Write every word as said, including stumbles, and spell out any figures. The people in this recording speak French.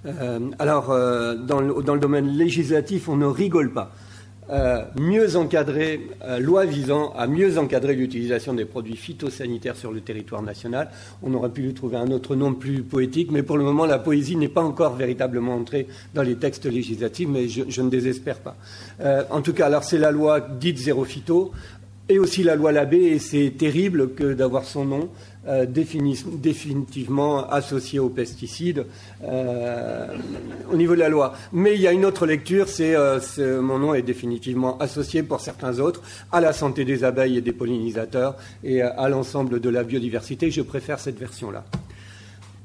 Euh, alors, euh, dans, le, dans le domaine législatif, on ne rigole pas. Euh, mieux encadrer, euh, loi visant à mieux encadrer l'utilisation des produits phytosanitaires sur le territoire national. On aurait pu lui trouver un autre nom plus poétique, mais pour le moment, la poésie n'est pas encore véritablement entrée dans les textes législatifs, mais je, je ne désespère pas. Euh, en tout cas, alors c'est la loi dite zéro phyto, et aussi la loi Labbé, et c'est terrible que d'avoir son nom euh, défini, définitivement associé aux pesticides euh, au niveau de la loi. Mais il y a une autre lecture, c'est, euh, c'est mon nom est définitivement associé pour certains autres à la santé des abeilles et des pollinisateurs et à l'ensemble de la biodiversité. Je préfère cette version-là.